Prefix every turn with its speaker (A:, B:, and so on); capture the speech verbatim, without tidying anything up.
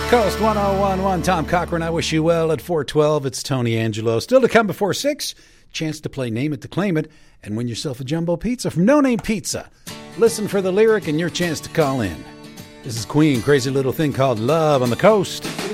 A: Coast one oh one one. Tom Cochran, I wish you well at four twelve. It's Tony Angelo. Still to come before six. Chance to play Name It to Claim It and win yourself a jumbo pizza from No Name Pizza. Listen for the lyric and your chance to call in. This is Queen, Crazy Little Thing Called Love on the Coast.